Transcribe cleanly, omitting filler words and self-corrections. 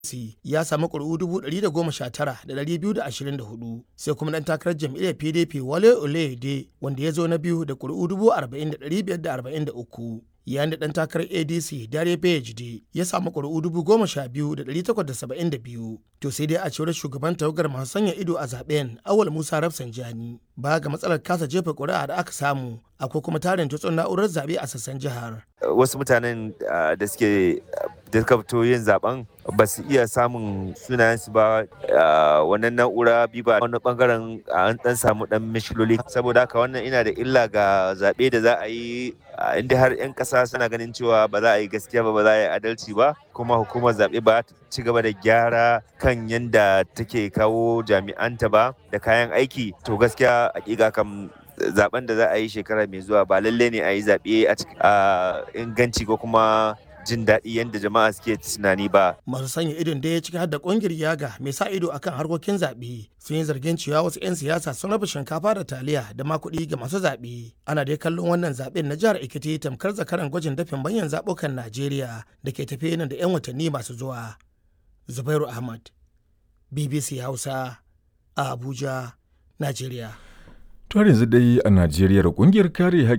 ya samu ƙuri'u 119,224 sai kuma ɗan takarar jam'iyyar PDP Wale Oluyede wanda ya zo na biyu da ƙuri'u 40,543. yayin da ɗan takarar ADC Dare Bayejide ya samu ƙuri'u 12,872. To sai dai a cewar shugaban tawagar masu sanya ido a zaben Awal Musa Rafsanjani ba ga matsalar kasa jefa ƙuri'a da aka samu akwai kuma tarin tutsun na'urar zaɓe a sassan jihar. Wasu mutanen da suka fito yin zaben ba su iya samun sunayensu ba wannan na'ura biba wani bangaren an dan samu dan mishiloli saboda haka wannan ina da illa ga zaɓe da za a yi inda har 'yan ƙasa suna ganin cewa ba za a yi gaskiya ba za a yi adalci ba kuma hukumar zaɓe ba ta ci gaba da gyara kan yadda take kawo jami'anta ba da kayan aiki to gaskiya hakika kam zaben da za a yi shekara mai zuwa ba lalle ne a yi zaɓe a cikin inganci ko kuma jin daɗi yadda jama'a suke tunani ba. Masu sanya idon da ya ciki har da ƙungiyar Yaga mai sa ido akan harkokin zaɓe sun yi zargin cewa wasu 'yan siyasa sun raba shinkafa da taliya da ma kuɗi ga masu zaɓe. Ana dai kallon wannan zaɓen na jihar Ekiti tamkar zakaran gwajin dafin manyan zaɓukan Najeriya da ke tafe nan da 'yan watanni masu zuwa. Zubairu Ahmad, BBC Hausa, a Abuja, Najeriya. To yanzu dai a Najeriya kungiyar kare haƙƙin